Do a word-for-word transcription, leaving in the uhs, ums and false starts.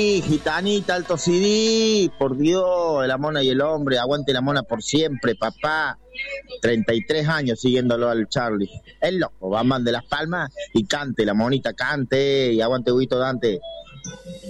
Gitanita, Alto C D, por Dios, la mona y el hombre, aguante la mona por siempre, papá. treinta y tres años siguiéndolo al Charlie. Es loco, Bam Bam de Las Palmas y cante, la monita cante y aguante Huguito Dante.